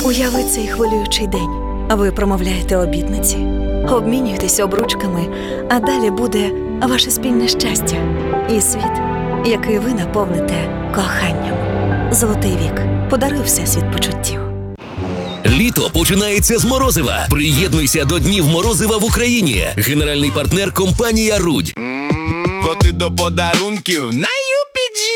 Уяви цей хвилюючий день. Ви промовляєте обітниці, обмінюєтесь обручками, а далі буде ваше спільне щастя і світ, який ви наповните коханням. Золотий вік. Подаруй всесвіт почуттів. Літо починається з морозива. Приєднуйся до Днів морозива в Україні. Генеральний партнер – компанія «Рудь». Коти до подарунків